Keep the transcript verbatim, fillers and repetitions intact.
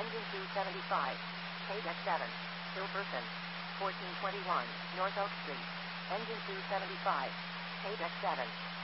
Engine two seventy-five. Page X seven. Hilperson. fourteen twenty-one, North Oak Street. Engine two seventy-five. Page X seven.